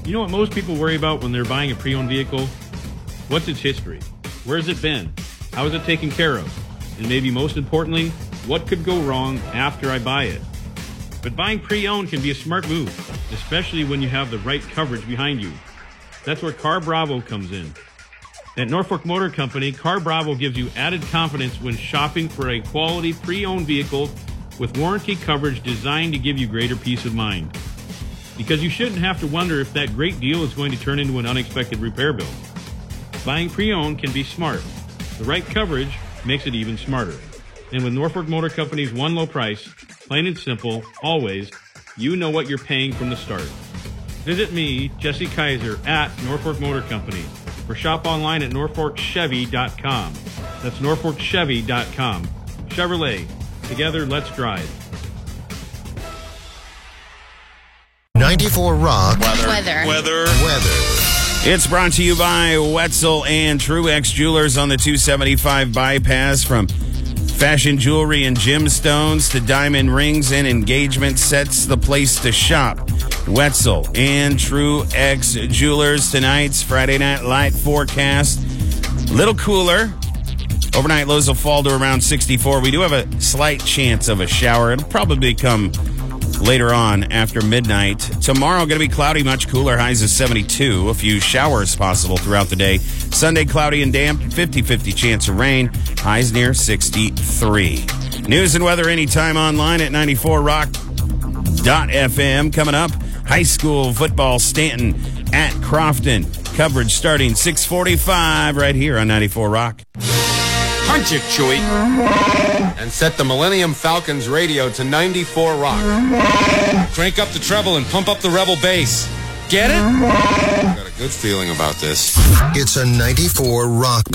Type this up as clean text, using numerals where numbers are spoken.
You know what most people worry about when they're buying a pre-owned vehicle? What's its history? Where's it been? How is it taken care of? And maybe most importantly, what could go wrong after I buy it? But buying pre-owned can be a smart move, especially when you have the right coverage behind you. That's where Car Bravo comes in. At Norfolk Motor Company, Car Bravo gives you added confidence when shopping for a quality pre-owned vehicle with warranty coverage designed to give you greater peace of mind. Because you shouldn't have to wonder if that great deal is going to turn into an unexpected repair bill. Buying pre-owned can be smart. The right coverage makes it even smarter. And with Norfolk Motor Company's one low price, plain and simple, always, you know what you're paying from the start. Visit me, Jesse Kaiser, at Norfolk Motor Company, or shop online at norfolkchevy.com. That's norfolkchevy.com. Chevrolet. Together, let's drive. 94 Rock. Weather. It's brought to you by Wetzel and Truex Jewelers on the 275 bypass. From fashion jewelry and gemstones to diamond rings and engagement sets, the place to shop. Wetzel and Truex Jewelers. Tonight's Friday night light forecast. Little cooler. Overnight lows will fall to around 64. We do have a slight chance of a shower. It'll probably come later on after midnight. Tomorrow going to be cloudy, much cooler, highs of 72. A few showers possible throughout the day. Sunday cloudy and damp, 50-50 chance of rain, highs near 63. News and weather anytime online at 94rock.fm. Coming up, high school football, Stanton at Crofton. Coverage starting 6:45 right here on 94 Rock. Punch it, Chewie. And set the Millennium Falcons radio to 94 Rock. Crank up the treble and pump up the Rebel bass. Get it? Got a good feeling about this. It's a 94 Rock